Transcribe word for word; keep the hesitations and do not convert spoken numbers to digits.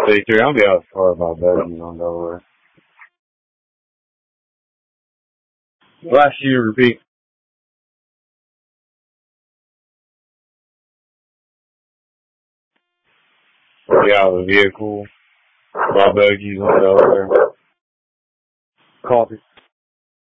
thirty-three, I'm gonna be out for about buggies on Delaware. Last year, repeat. Get out of the vehicle. About buggies on Delaware. Coffee.